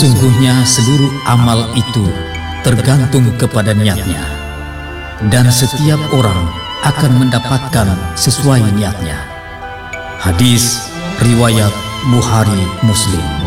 Sesungguhnya seluruh amal itu tergantung kepada niatnya, dan setiap orang akan mendapatkan sesuai niatnya. Hadis riwayat Bukhari Muslim.